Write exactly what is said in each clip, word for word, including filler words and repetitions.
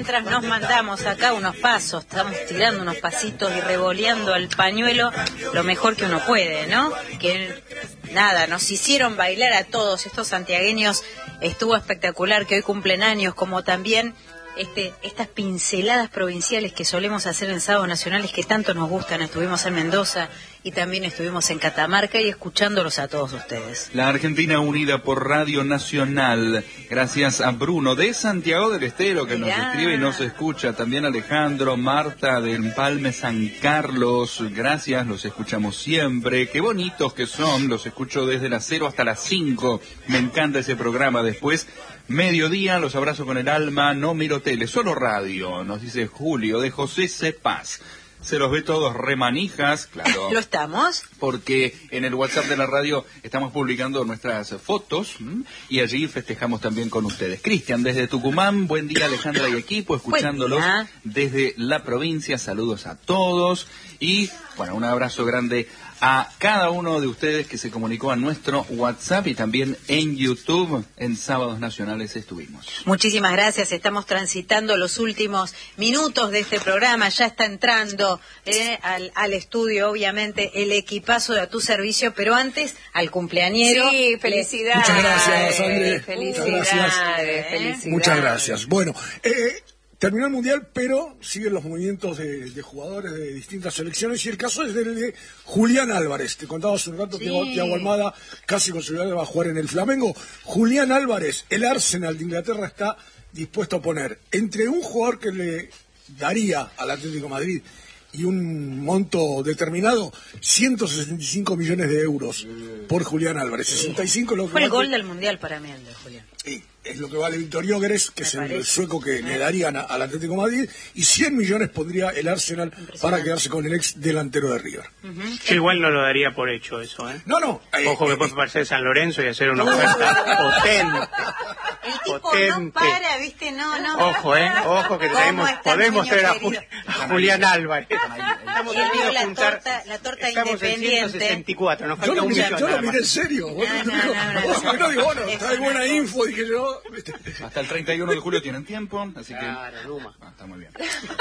mientras nos mandamos acá unos pasos, estamos tirando unos pasitos y revoleando el pañuelo lo mejor que uno puede, ¿no? Que nada, nos hicieron bailar a todos estos santiagueños, estuvo espectacular, que hoy cumplen años, como también este, estas pinceladas provinciales que solemos hacer en sábados nacionales que tanto nos gustan. Estuvimos en Mendoza y también estuvimos en Catamarca y escuchándolos a todos ustedes. La Argentina unida por Radio Nacional, gracias a Bruno de Santiago del Estero que Mirá. nos escribe y nos escucha, también Alejandro, Marta de Empalme San Carlos, gracias, los escuchamos siempre, qué bonitos que son, los escucho desde las cero hasta las cinco, me encanta ese programa. Después mediodía, los abrazo con el alma, no miro tele, solo radio, nos dice Julio de José C. Paz. Se los ve todos remanijas, claro. ¿Lo estamos? Porque en el WhatsApp de la radio estamos publicando nuestras fotos ¿m? y allí festejamos también con ustedes. Cristian, desde Tucumán, buen día Alejandra y equipo, escuchándolos desde la provincia, saludos a todos y, bueno, un abrazo grande a cada uno de ustedes que se comunicó a nuestro WhatsApp y también en YouTube, en Sábados Nacionales estuvimos. Muchísimas gracias, estamos transitando los últimos minutos de este programa, ya está entrando eh, al, al estudio, obviamente, el equipazo de A Tu Servicio, pero antes, al cumpleañero. Sí, felicidades. Muchas gracias, André. Felicidades, Muchas gracias. felicidades. Muchas gracias. Bueno, eh... terminó el Mundial, pero siguen los movimientos de, de jugadores de distintas selecciones, y el caso es del de Julián Álvarez. Te contaba hace un rato sí. que Thiago Almada casi con seguridad va a jugar en el Flamengo. Julián Álvarez, el Arsenal de Inglaterra está dispuesto a poner entre un jugador que le daría al Atlético de Madrid y un monto determinado, ciento sesenta y cinco millones de euros por Julián Álvarez. sesenta y cinco lo que fue el gol del Mundial para mí, el de Julián. Sí, es lo que vale Víctor Gyökeres, que Me es el, el sueco que eh. le darían a, al Atlético de Madrid, y cien millones pondría el Arsenal para quedarse con el ex delantero de River. Uh-huh. Yo igual no lo daría por hecho eso, ¿eh? No, no. Eh, Ojo que eh, puede parecer San Lorenzo y hacer una oferta potente. El tipo potente. no para, ¿viste? No, no. Ojo, ¿eh? Ojo que traemos, podemos traer a, Jul a Julián Álvarez. Estamos en la torta, la torta Estamos independiente. En ciento sesenta y cuatro, nos yo falta lo un miré, millón. Yo lo miré en serio. No, no, no, no, no, digo, bueno, trae buena info, dije yo. Hasta el treinta y uno de julio tienen tiempo, así que... Claro, Luma. Ah, está muy bien.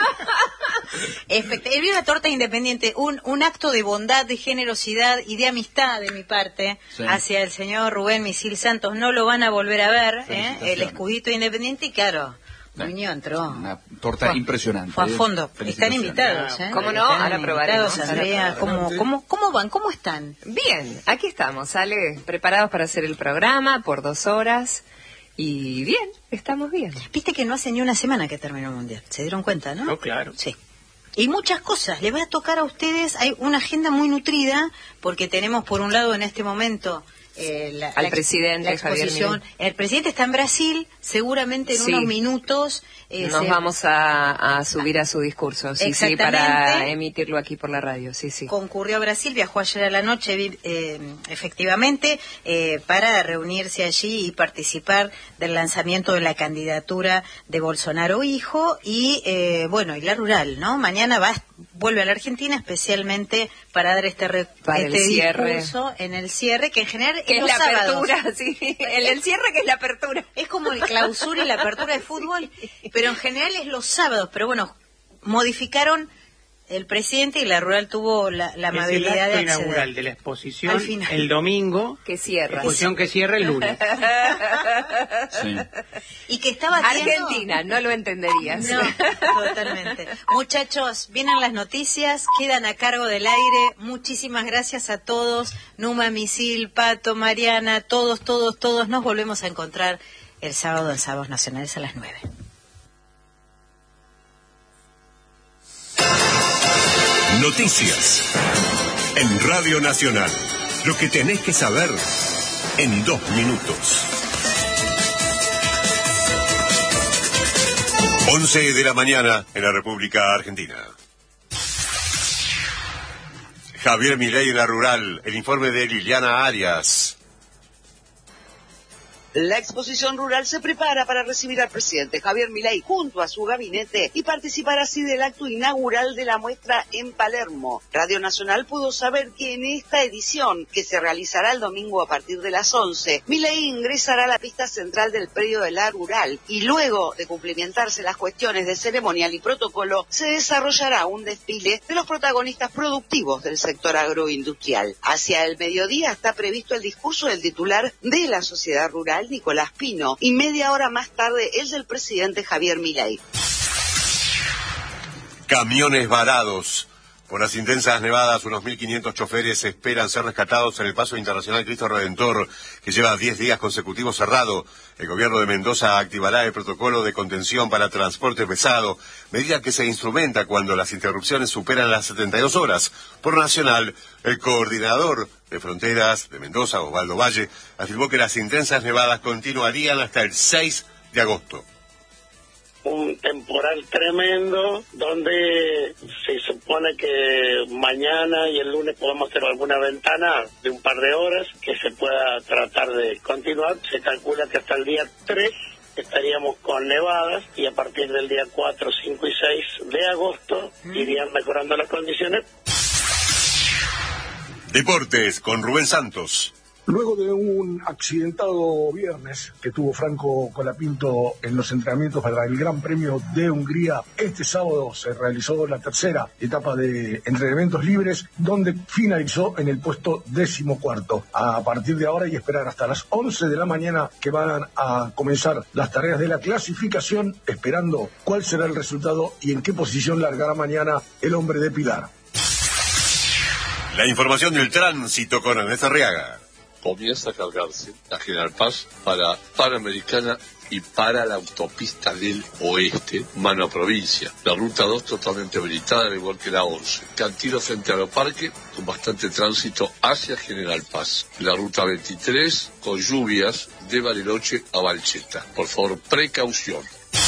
Él vio la torta independiente, un, un acto de bondad, de generosidad y de amistad de mi parte sí. hacia el señor Rubén Misil Santos. No lo van a volver a ver, ¿eh? El escudito independiente, y claro, Muñoz entró. Una torta fue, impresionante. Fue a fondo. Están invitados, ¿eh? ¿Cómo no? Están Ahora probaremos. Andrea, ¿cómo, cómo, ¿Cómo van? ¿Cómo están? Bien, aquí estamos, Ale, preparados para hacer el programa por dos horas. Y bien, estamos bien. Viste que no hace ni una semana que terminó el Mundial. ¿Se dieron cuenta, no? No, claro. Sí. Y muchas cosas. Les va a tocar a ustedes. Hay una agenda muy nutrida, porque tenemos por un lado en este momento... Eh, la, al la, presidente la exposición. El presidente está en Brasil, seguramente en sí. unos minutos eh, nos se... vamos a, a subir a su discurso, sí, sí, para emitirlo aquí por la radio, sí, sí. Concurrió a Brasil, viajó ayer a la noche, eh, efectivamente, eh, para reunirse allí y participar del lanzamiento de la candidatura de Bolsonaro hijo y, eh, bueno, y la rural, ¿no? Mañana va vuelve a la Argentina especialmente para dar este, re, para este el cierre. discurso en el cierre, que en general que es es la sábados. apertura, sí, el, el cierre que es la apertura. Es como el clausura y la apertura de fútbol, pero en general es los sábados, pero bueno, modificaron el presidente y la rural tuvo la, la amabilidad de acceder. Es el acto inaugural de la exposición el domingo, que cierra. Exposición que cierra el lunes. Sí. Y que estaba haciendo... Argentina, no lo entenderías. No, totalmente. Muchachos, vienen las noticias, quedan a cargo del aire. Muchísimas gracias a todos. Numa, Misil, Pato, Mariana, todos, todos, todos. Nos volvemos a encontrar el sábado en Sábados Nacionales a las nueve. Noticias en Radio Nacional. Lo que tenés que saber en dos minutos. once de la mañana en la República Argentina. Javier Milei en la rural. El informe de Liliana Arias. La exposición rural se prepara para recibir al presidente Javier Milei junto a su gabinete y participar así del acto inaugural de la muestra en Palermo. Radio Nacional pudo saber que en esta edición, que se realizará el domingo a partir de las once, Milei ingresará a la pista central del predio de la rural y luego de cumplimentarse las cuestiones de ceremonial y protocolo, se desarrollará un desfile de los protagonistas productivos del sector agroindustrial. Hacia el mediodía está previsto el discurso del titular de la sociedad rural, Nicolás Pino, y media hora más tarde el del presidente Javier Milei. Camiones varados. Por las intensas nevadas, unos mil quinientos choferes esperan ser rescatados en el Paso Internacional Cristo Redentor, que lleva diez días consecutivos cerrado. El gobierno de Mendoza activará el protocolo de contención para transporte pesado, medida que se instrumenta cuando las interrupciones superan las setenta y dos horas. Por Nacional, el coordinador de fronteras de Mendoza, Osvaldo Valle, afirmó que las intensas nevadas continuarían hasta el seis de agosto. Un temporal tremendo donde se supone que mañana y el lunes podamos hacer alguna ventana de un par de horas que se pueda tratar de continuar. Se calcula que hasta el día tres estaríamos con nevadas y a partir del día cuatro, cinco y seis de agosto irían mejorando las condiciones. Deportes con Rubén Santos. Luego de un accidentado viernes que tuvo Franco Colapinto en los entrenamientos para el Gran Premio de Hungría, este sábado se realizó la tercera etapa de entrenamientos libres, donde finalizó en el puesto decimocuarto. A partir de ahora y esperar hasta las once de la mañana que van a comenzar las tareas de la clasificación, esperando cuál será el resultado y en qué posición largará mañana el hombre de Pilar. La información del tránsito con Ernesto Arriaga. Comienza a cargarse la General Paz para Panamericana y para la autopista del oeste, mano a provincia. La ruta dos totalmente habilitada, al igual que la once. Cantilo frente a Aeroparque, con bastante tránsito hacia General Paz. La ruta veintitrés, con lluvias de Bariloche a Valcheta. Por favor, precaución.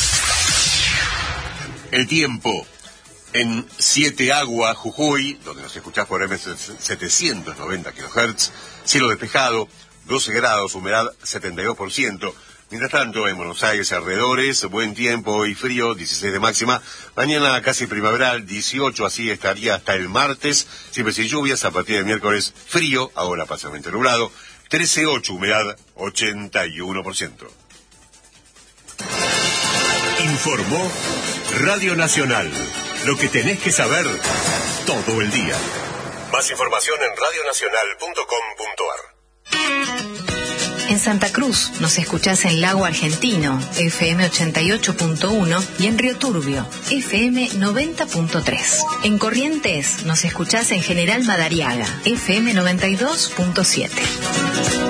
El tiempo. En Siete Agua, Jujuy, donde nos escuchás por M setecientos noventa kilohertz, cielo despejado, doce grados, humedad setenta y dos por ciento. Mientras tanto, en Buenos Aires, alrededores, buen tiempo y frío, dieciséis de máxima. Mañana casi primaveral, dieciocho, así estaría hasta el martes. Siempre sin lluvias, a partir del miércoles, frío, ahora parcialmente nublado. trece coma ocho, humedad ochenta y uno por ciento. Informó Radio Nacional. Lo que tenés que saber todo el día. Más información en radio nacional punto com punto a r. En Santa Cruz nos escuchás en Lago Argentino, F M ochenta y ocho punto uno, y en Río Turbio, F M noventa punto tres. En Corrientes nos escuchás en General Madariaga, F M noventa y dos punto siete.